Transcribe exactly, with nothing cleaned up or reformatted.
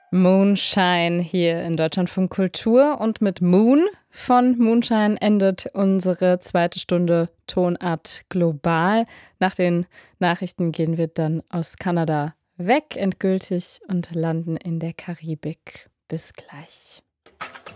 Moonshine hier in Deutschlandfunk Kultur und mit Moon von Moonshine endet unsere zweite Stunde Tonart global. Nach den Nachrichten gehen wir dann aus Kanada weg, endgültig, und landen in der Karibik. Bis gleich.